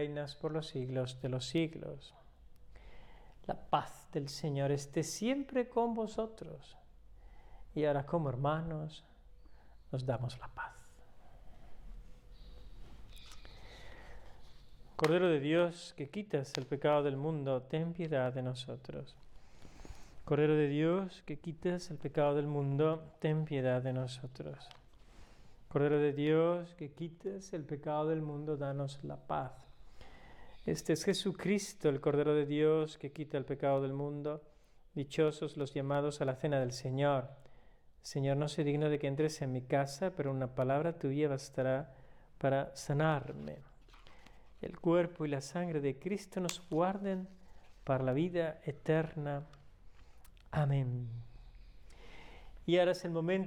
reinas por los siglos de los siglos. La paz del Señor esté siempre con vosotros. Y ahora, como hermanos, nos damos la paz. Cordero de Dios, que quitas el pecado del mundo, ten piedad de nosotros. Cordero de Dios, que quitas el pecado del mundo, ten piedad de nosotros. Cordero de Dios, que quitas el pecado del mundo, danos la paz. Este es Jesucristo, el Cordero de Dios, que quita el pecado del mundo. Dichosos los llamados a la cena del Señor. Señor, no soy digno de que entres en mi casa, pero una palabra tuya bastará para sanarme. El cuerpo y la sangre de Cristo nos guarden para la vida eterna. Amén. Y ahora es el momento